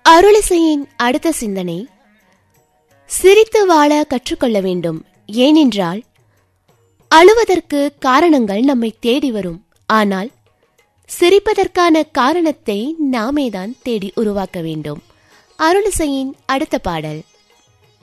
அருளிசையின் அடுத்த சிந்தனை, சிரித்து வாழ கற்றுக்கொள்ள வேண்டும். ஏனென்றால் அழுவதற்கு காரணங்கள் நம்மை தேடி வரும். ஆனால் சிரிப்பதற்கான காரணத்தை நாமேதான் தேடி உருவாக்க வேண்டும். அருளிசையின் அடுத்த பாடல்.